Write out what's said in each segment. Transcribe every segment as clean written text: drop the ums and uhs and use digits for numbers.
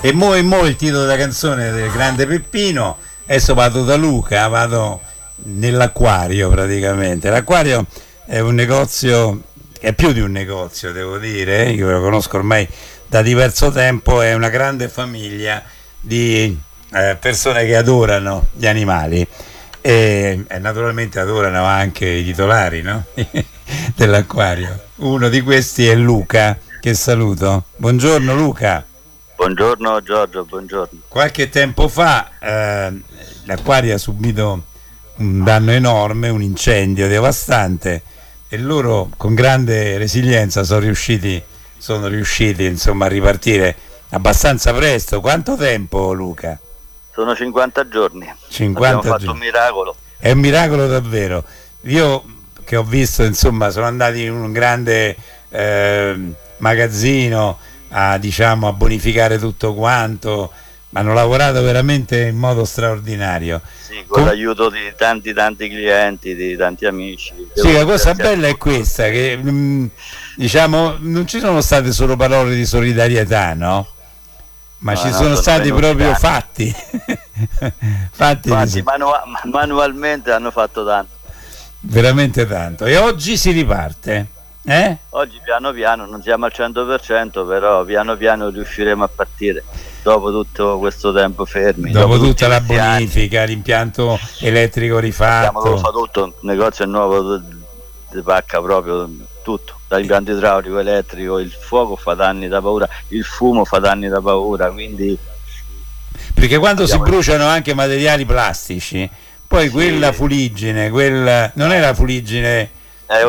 mo il titolo della canzone del grande Peppino. Adesso vado da Luca, vado nell'acquario praticamente. L'acquario è un negozio, è più di un negozio, devo dire, io lo conosco ormai da diverso tempo, è una grande famiglia di persone che adorano gli animali e naturalmente adorano anche i titolari, no? dell'acquario. Uno di questi è Luca, che saluto. Buongiorno Luca. Buongiorno Giorgio, buongiorno. Qualche tempo fa l'acquario ha subito un danno enorme, un incendio devastante e loro con grande resilienza sono riusciti insomma a ripartire abbastanza presto. Quanto tempo, Luca? Sono 50 giorni. 50 Abbiamo fatto giorni. un miracolo. È un miracolo davvero. Io che ho visto, insomma, sono andati in un grande magazzino a bonificare tutto quanto, hanno lavorato veramente in modo straordinario. Sì, con l'aiuto di tanti clienti, di tanti amici. Sì, la cosa bella è questa, che non ci sono state solo parole di solidarietà, no? Ma ci sono stati proprio fatti. fatti manualmente hanno fatto tanto. Veramente tanto. E oggi si riparte? Oggi piano piano, non siamo al 100%, però piano piano riusciremo a partire dopo tutto questo tempo fermi. Dopo tutta la bonifica, l'impianto elettrico rifatto. Abbiamo dovuto fare tutto, il negozio è nuovo di pacca proprio, tutto, dall'impianto idraulico, elettrico, il fuoco fa danni da paura, il fumo fa danni da paura, quindi... Perché quando si bruciano anche materiali plastici, poi quella fuliggine, non è la fuliggine... È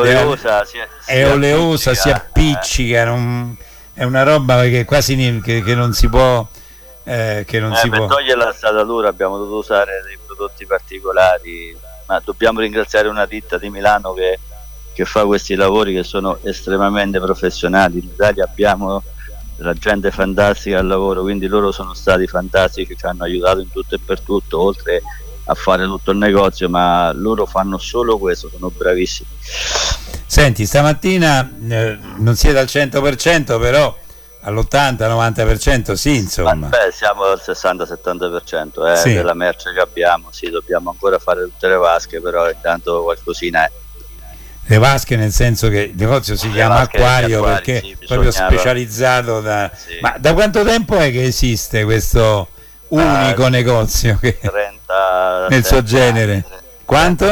oleosa, si appiccica, è una roba che quasi che non si può per togliere la saldatura abbiamo dovuto usare dei prodotti particolari, ma dobbiamo ringraziare una ditta di Milano che fa questi lavori che sono estremamente professionali. In Italia abbiamo della gente fantastica al lavoro, quindi loro sono stati fantastici, ci hanno aiutato in tutto e per tutto, oltre a fare tutto il negozio, ma loro fanno solo questo, sono bravissimi. Senti, stamattina non siete al 100%, però all'80-90% sì, insomma. Siamo al 60-70% sì, della merce che abbiamo, sì, dobbiamo ancora fare tutte le vasche, però intanto qualcosina è. Le vasche, nel senso che il negozio si chiama Acquario perché sì, proprio specializzato sì. Ma da quanto tempo è che esiste questo unico negozio che 30 nel suo genere? Quanto?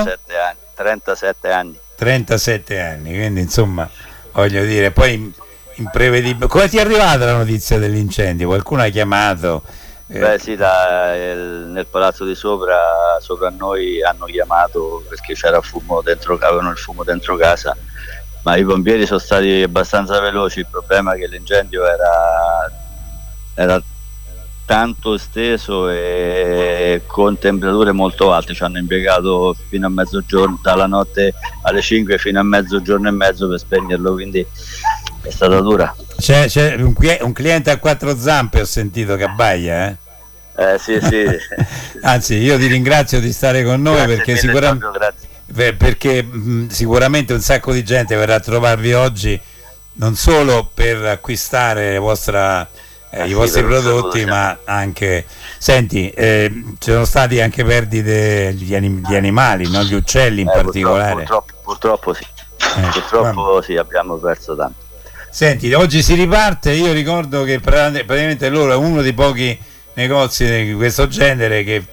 37 anni. 37 anni, quindi insomma, voglio dire, poi imprevedibile. Come ti è arrivata la notizia dell'incendio? Qualcuno ha chiamato? Sì, nel palazzo di sopra a noi hanno chiamato perché c'era avevano il fumo dentro casa, ma i pompieri sono stati abbastanza veloci. Il problema è che l'incendio era tanto esteso e con temperature molto alte, ci hanno impiegato fino a mezzogiorno, dalla notte alle 5 fino a mezzogiorno e mezzo per spegnerlo, quindi è stata dura. C'è un cliente a quattro zampe, ho sentito che abbaia, sì. Anzi, io ti ringrazio di stare con noi, perché sicuramente un sacco di gente verrà a trovarvi oggi, non solo per acquistare i vostri prodotti, ma anche, senti, ci sono stati anche perdite di animali, no? Gli uccelli in particolare. Purtroppo sì. Purtroppo sì, abbiamo perso tanto. Senti, oggi si riparte. Io ricordo che praticamente loro è uno dei pochi negozi di questo genere che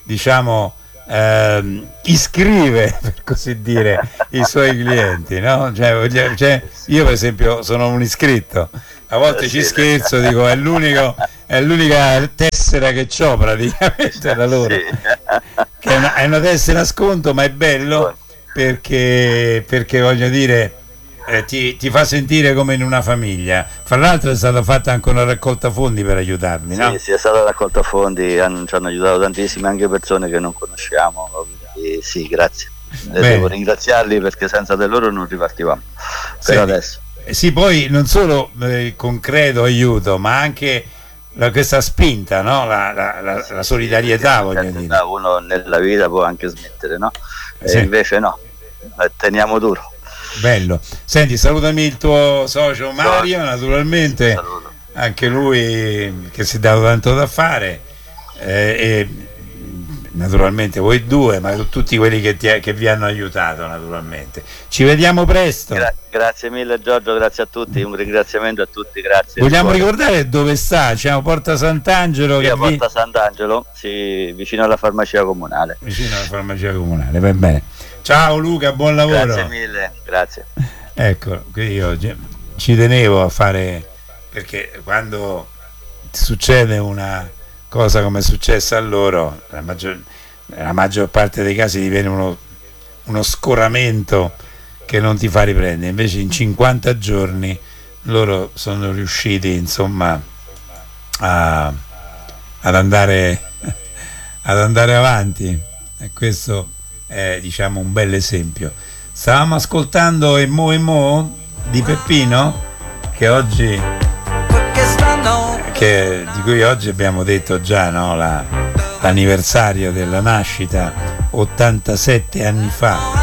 iscrive, per così dire, i suoi clienti, no? Cioè, io per esempio sono un iscritto, a volte ci scherzo, dico è l'unica tessera che ho praticamente da loro, che è una tessera sconto, ma è bello perché voglio dire, ti fa sentire come in una famiglia. Fra l'altro è stata fatta anche una raccolta fondi per aiutarmi, no? Sì, è stata una raccolta fondi, ci hanno aiutato tantissime anche persone che non conosciamo, quindi sì, grazie. Devo ringraziarli perché senza di loro non ripartivamo per adesso. Sì, poi non solo concreto aiuto, ma anche questa spinta, no? La solidarietà, voglio dire. Uno nella vita può anche smettere, no? E invece no, teniamo duro. Bello. Senti, salutami il tuo socio Mario, naturalmente. anche lui che si dà tanto da fare, e naturalmente voi due, ma tutti quelli che vi hanno aiutato, naturalmente. Ci vediamo presto. Grazie mille Giorgio, grazie a tutti, un ringraziamento a tutti, grazie. Vogliamo ricordare dove sta? C'è Porta Sant'Angelo. Sì, a Porta Sant'Angelo, sì, vicino alla farmacia comunale. Vicino alla farmacia comunale, va bene. Ciao Luca, buon lavoro. Grazie mille, grazie. Ecco, qui io ci tenevo a fare, perché quando succede una cosa come è successa a loro, la maggior parte dei casi diviene uno scoramento che non ti fa riprendere. Invece in 50 giorni loro sono riusciti, insomma, ad andare avanti, e questo è, diciamo, un bel esempio. Stavamo ascoltando E Mo di Peppino, di cui oggi abbiamo detto già, no? L'anniversario della nascita 87 anni fa.